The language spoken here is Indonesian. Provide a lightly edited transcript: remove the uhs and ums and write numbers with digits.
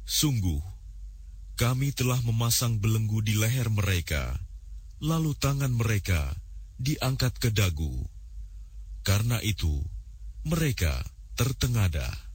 Sungguh, kami telah memasang belenggu di leher mereka, lalu tangan mereka diangkat ke dagu. Karena itu, mereka tertengadah.